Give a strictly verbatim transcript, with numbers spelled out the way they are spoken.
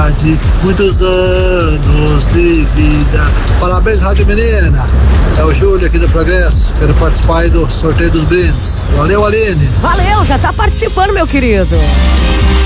saudade, muitos anos de vida. Parabéns, Rádio Menina. É o Júlio aqui do Progresso. Quero participar aí do sorteio dos brindes. Valeu, Aline. Valeu, já tá participando, meu querido.